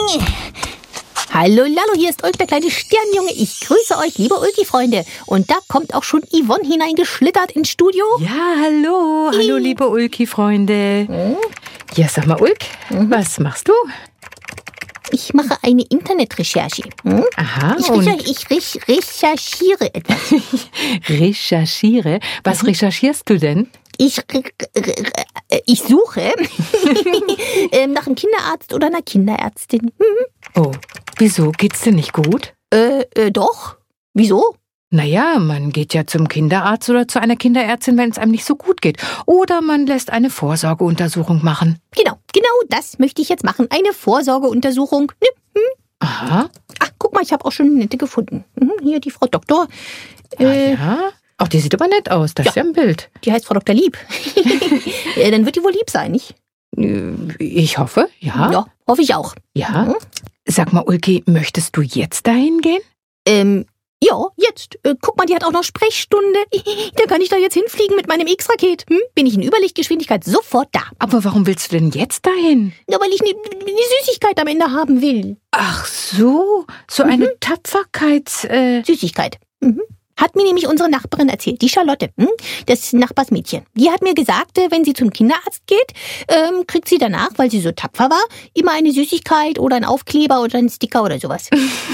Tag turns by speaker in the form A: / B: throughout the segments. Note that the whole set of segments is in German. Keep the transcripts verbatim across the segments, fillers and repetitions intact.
A: Hallo, Lallo, hier ist Ulk, der kleine Sternjunge. Ich grüße euch, liebe Ulki-Freunde. Und da kommt auch schon Yvonne hineingeschlittert ins Studio.
B: Ja, hallo. Hallo, liebe Ulki-Freunde.
A: Hm?
B: Ja, sag mal, Ulk,
A: Mhm.
B: was machst du?
A: Ich mache eine Internetrecherche. Hm?
B: Aha,
A: Ich,
B: und
A: recher ich rech recherchiere etwas.
B: recherchiere. Was recherchierst du denn?
A: Ich, re re re ich suche ähm, nach einem Kinderarzt oder einer Kinderärztin. Hm?
B: Oh, wieso? Geht's dir nicht gut?
A: Äh, äh, doch. Wieso?
B: Naja, man geht ja zum Kinderarzt oder zu einer Kinderärztin, wenn es einem nicht so gut geht. Oder man lässt eine Vorsorgeuntersuchung machen.
A: Genau, genau das möchte ich jetzt machen. Eine Vorsorgeuntersuchung. Hm?
B: Aha.
A: Ach, guck mal, ich habe auch schon eine nette gefunden. Mhm, hier die Frau Doktor.
B: Ah,
A: Äh,
B: ja. Auch die sieht aber nett aus. Das
A: Ja.
B: ist ja ein Bild.
A: Die heißt Frau Doktor Lieb. äh, dann wird die wohl lieb sein, nicht?
B: Äh, Ich hoffe, ja.
A: Ja, hoffe ich auch.
B: Ja.
A: Mhm.
B: Sag mal, Ulki, möchtest du jetzt dahin gehen?
A: Ähm, ja, jetzt. Äh, guck mal, die hat auch noch Sprechstunde. Da kann ich da jetzt hinfliegen mit meinem X-Raket. Hm? Bin ich in Überlichtgeschwindigkeit sofort da.
B: Aber warum willst du denn jetzt dahin?
A: Nur weil ich eine ne Süßigkeit am Ende haben will.
B: Ach so, so eine Tapferkeits... Äh,
A: Süßigkeit. Mhm. Hat mir nämlich unsere Nachbarin erzählt, die Charlotte, hm? Das Nachbarsmädchen. Die hat mir gesagt, äh, wenn sie zum Kinderarzt geht, ähm, kriegt sie danach, weil sie so tapfer war, immer eine Süßigkeit oder einen Aufkleber oder einen Sticker oder sowas.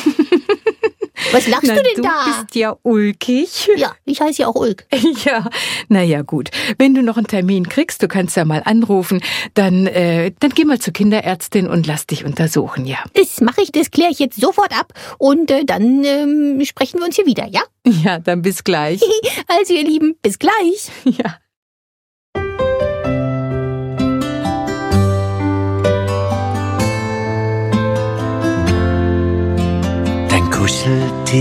A: Was lachst
B: na,
A: du denn
B: du
A: da?
B: bist ja ulkig.
A: Ja, ich heiße ja auch Ulk.
B: Ja, naja gut. Wenn du noch einen Termin kriegst, du kannst ja mal anrufen, dann, äh, dann geh mal zur Kinderärztin und lass dich untersuchen, ja.
A: Das mache ich, das kläre ich jetzt sofort ab und äh, dann ähm, sprechen wir uns hier wieder, ja?
B: Ja, dann bis gleich.
A: Also ihr Lieben, bis gleich.
B: Ja.
C: Dein Kuscheltier